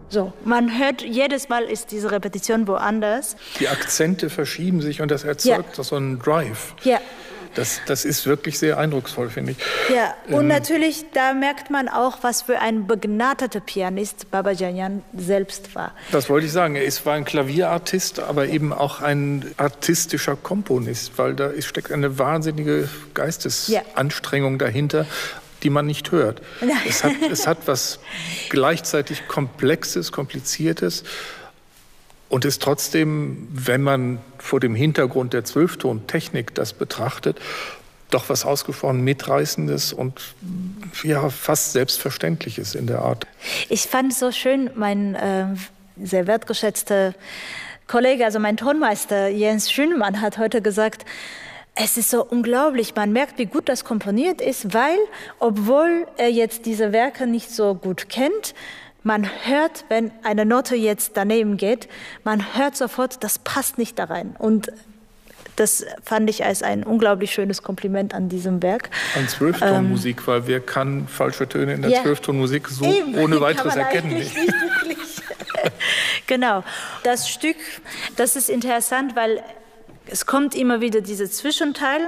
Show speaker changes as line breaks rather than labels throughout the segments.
So, man hört, jedes Mal ist diese Repetition woanders.
Die Akzente verschieben sich und das erzeugt so einen Drive.
Ja.
Das ist wirklich sehr eindrucksvoll, finde ich.
Ja, und natürlich, da merkt man auch, was für ein begnadeter Pianist Babajanyan selbst war.
Das wollte ich sagen. Er war ein Klavierartist, aber eben auch ein artistischer Komponist, weil da steckt eine wahnsinnige Geistesanstrengung dahinter, die man nicht hört. Es hat was gleichzeitig Komplexes, Kompliziertes und ist trotzdem, wenn man vor dem Hintergrund der Zwölftontechnik das betrachtet, doch was ausgesprochen Mitreißendes und fast Selbstverständliches in der Art.
Ich fand es so schön, mein sehr wertgeschätzter Kollege, also mein Tonmeister Jens Schünemann hat heute gesagt, es ist so unglaublich, man merkt, wie gut das komponiert ist, weil, obwohl er jetzt diese Werke nicht so gut kennt, man hört, wenn eine Note jetzt daneben geht, man hört sofort, das passt nicht da rein. Und das fand ich als ein unglaublich schönes Kompliment an diesem Werk.
An Zwölftonmusik, weil wer kann falsche Töne in der Zwölftonmusik so ohne weiteres erkennen? Nicht wirklich.
Genau. Das Stück, das ist interessant, weil es kommt immer wieder dieser Zwischenteil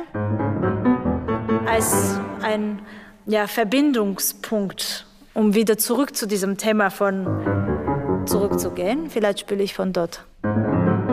als ein Verbindungspunkt, um wieder zurück zu diesem Thema zurückzugehen. Vielleicht spiele ich von dort.